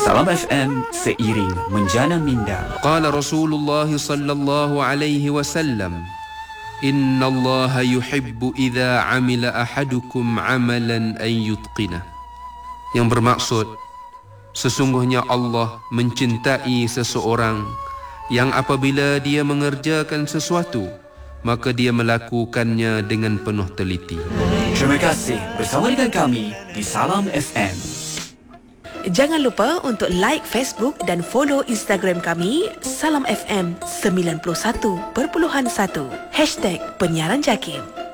Salam FM seiring menjana minda. Qala Rasulullah sallallahu alaihi wasallam, Inna Allah yuhibbu idza amila ahadukum amalan an yutqinah. Yang bermaksud, sesungguhnya Allah mencintai seseorang yang apabila dia mengerjakan sesuatu, maka dia melakukannya dengan penuh teliti. Terima kasih bersama dengan kami di Salam FM. Jangan lupa untuk like Facebook dan follow Instagram kami Salam FM 91.1 #penyiaran JAKIM.